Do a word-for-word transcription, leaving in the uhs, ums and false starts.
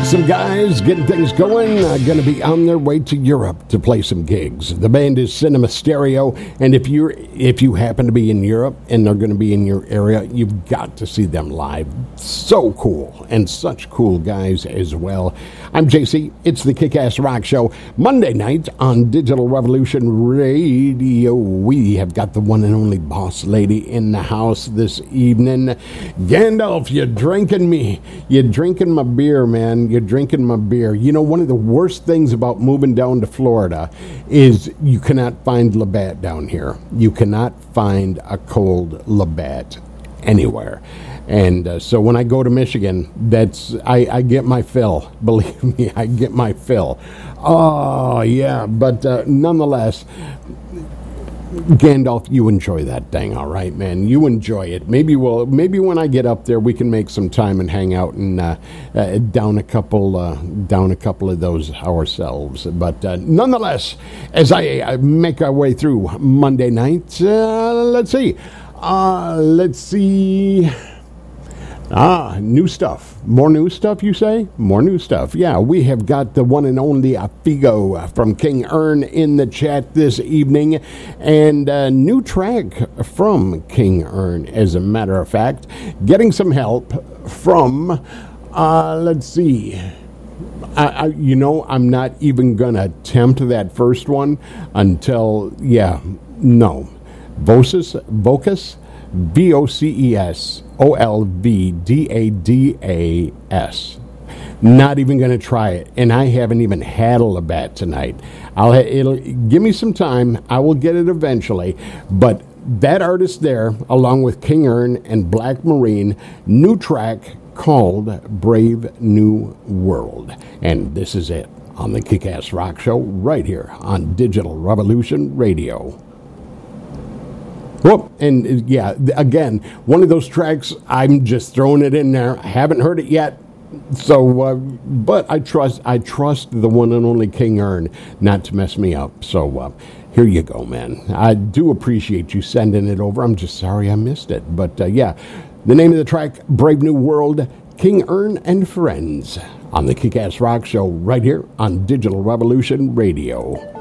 Some guys getting things going, uh, going to be on their way to Europe to play some gigs. The band is Cinema Stereo, and if you're if you happen to be in Europe and they're going to be in your area, you've got to see them live. So cool, and such cool guys as well. I'm J C. It's the Kick-Ass Rock Show. Monday night on Digital Revolution Radio, we have got the one and only boss lady in the house this evening. Gandalf, you're drinking me. You're drinking my beer, man. You're drinking my beer. You know, one of the worst things about moving down to Florida is you cannot find Labatt down here. You cannot find a cold Labatt anywhere. And uh, so when I go to Michigan, that's I, I get my fill. Believe me, I get my fill. Oh, yeah. But uh, nonetheless, Gandalf, you enjoy that thing, all right, man. You enjoy it. Maybe we'll, maybe when I get up there, we can make some time and hang out and uh, uh, down a couple, uh, down a couple of those ourselves. But uh, nonetheless, as I, I make our way through Monday night, uh, let's see, uh, let's see. Ah, new stuff. More new stuff, you say? More new stuff. Yeah, we have got the one and only Figo from King Ern in the chat this evening. And a new track from King Ern, as a matter of fact. Getting some help from, uh, let's see. I, I, you know, I'm not even going to attempt that first one until, yeah, no. Voces, Vocus, V O C E S, O L V D A D A S. Not even going to try it, and I haven't even had a Labatt tonight. I'll ha- it'll give me some time. I will get it eventually, but that artist there, along with King Ern and Black Marine, new track called Brave New World, and this is it on the Kick-Ass Rock Show right here on Digital Revolution Radio. Well, and yeah, again, one of those tracks, I'm just throwing it in there. I haven't heard it yet, so, uh, but I trust I trust the one and only King Ern not to mess me up. So uh, here you go, man. I do appreciate you sending it over. I'm just sorry I missed it. But uh, yeah, the name of the track, Brave New World, King Ern and Friends on the Kick-Ass Rock Show right here on Digital Revolution Radio.